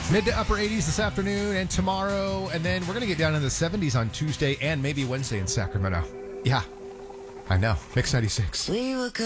Mid to upper 80s this afternoon and tomorrow. And then we're going to get down in the 70s on Tuesday and maybe Wednesday in Sacramento. Yeah, I know. Mix 96. We were good.